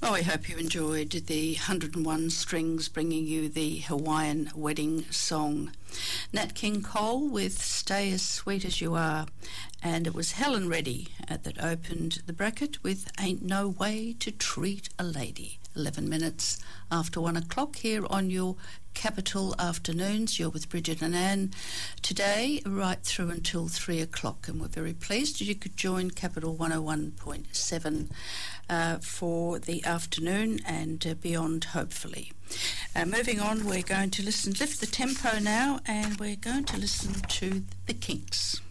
Oh, I hope you enjoyed the 101 Strings bringing you the Hawaiian wedding song. Nat King Cole with Stay As Sweet As You Are. And it was Helen Reddy that opened the bracket with Ain't No Way to Treat a Lady. 11 minutes after 1 o'clock here on your Capital Afternoons. You're with Bridget and Anne today right through until 3 o'clock, and we're very pleased that you could join Capital 101.7 for the afternoon and beyond, hopefully. Moving on, we're going to lift the tempo now, and we're going to listen to the Kinks.